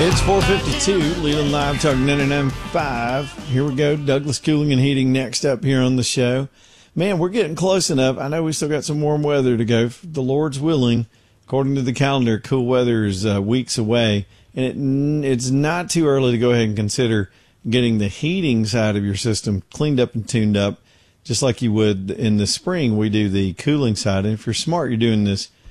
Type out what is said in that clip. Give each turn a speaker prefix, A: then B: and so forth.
A: It's 4:52, Leland Live, talking 99.5. Here we go, Douglas Cooling and Heating next up here on the show. Man, we're getting close enough. I know we still got some warm weather to go. The Lord's willing, according to the calendar, cool weather is weeks away. And it's not too early to go ahead and consider getting the heating side of your system cleaned up and tuned up, just like you would in the spring. We do the cooling side. And if you're smart, you're doing this